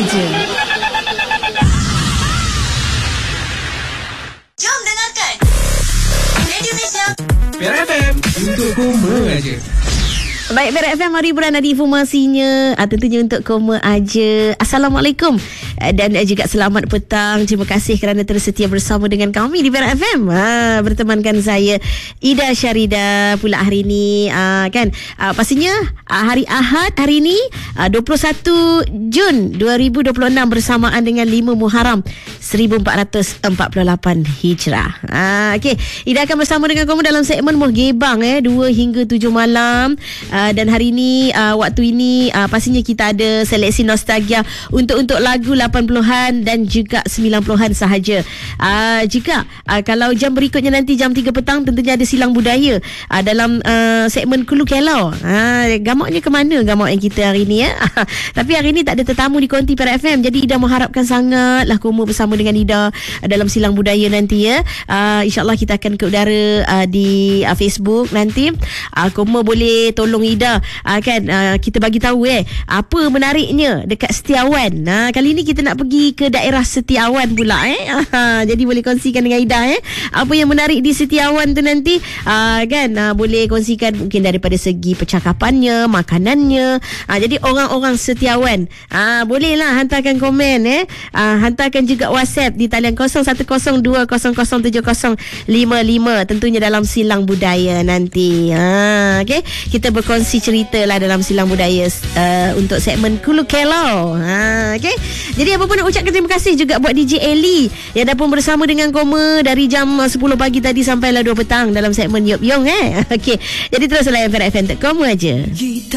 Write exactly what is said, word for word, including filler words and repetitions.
aja. Jom dengarkan Radio Malaysia Perak F M untuk koma aja. Baik, Perak F M, mari beranda di informasinya. Ah, tentunya untuk koma aja. Assalamualaikum dan juga selamat petang. Terima kasih kerana terus setia bersama dengan kami di Perak F M. Ha, bertemankan saya Ida Syarida pula hari ini. Ha, kan? Ha, pastinya hari Ahad hari ini dua puluh satu Jun dua ribu dua puluh enam bersamaan dengan lima Muharram seribu empat ratus empat puluh lapan Hijrah. Ha, okey, Ida akan bersama dengan kamu dalam segmen Muhgebang eh dua hingga tujuh malam. Uh, dan hari ini uh, waktu ini uh, pastinya kita ada seleksi nostalgia untuk untuk lagu lapan puluhan dan juga sembilan puluhan sahaja. Uh, jika uh, kalau jam berikutnya nanti jam tiga petang tentunya ada silang budaya uh, dalam uh, segmen Kulu Kelau. Uh, gamaknya ke mana gamak yang kita hari ini ya. Tapi hari ini tak ada tetamu di Konti Perak F M. Jadi Ida mengharapkan sangatlah kamu bersama dengan Ida uh, dalam silang budaya nanti ya. Uh, InsyaAllah kita akan ke udara uh, di uh, Facebook nanti. Uh, kamu boleh tolong Ida uh, kan uh, kita bagi tahu eh apa menariknya dekat Setiawan. Nah, kali ni kita nak pergi ke daerah Setiawan pula eh. Uh, jadi boleh kongsikan dengan Ida eh apa yang menarik di Setiawan tu nanti uh, kan uh, boleh kongsikan mungkin daripada segi percakapannya, makanannya. Uh, jadi orang-orang Setiawan uh, bolehlah hantarkan komen eh. Uh, hantarkan juga WhatsApp di talian kosong satu kosong dua kosong kosong tujuh kosong lima lima tentunya dalam silang budaya nanti. Uh, okey, kita berkongsi cerita lah dalam silang budaya uh, untuk segmen Kulu Kelau. Ha, okay. Jadi apa pun nak ucapkan terima kasih juga buat D J Eli yang dah pun bersama dengan Koma dari jam sepuluh pagi tadi sampailah dua petang dalam segmen Yop Yong eh. Okay. Jadi teruslah yang Perak F M untuk Koma aja.